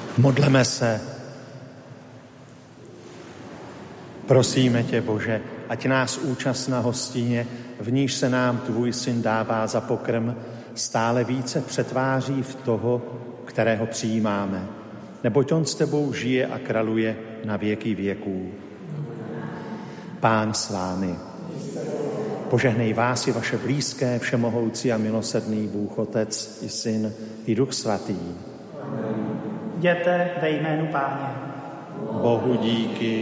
Modleme se. Prosíme tě, Bože, ať nás účast na hostině, v níž se nám tvůj syn dává za pokrm, stále více přetváří v toho, kterého přijímáme. Neboť on s tebou žije a kraluje na věky věků. Pán s vámi. Požehnej vás i vaše blízké, všemohoucí a milosrdný Bůh Otec i Syn i Duch Svatý. Jděte ve jménu Páně. Bohu díky.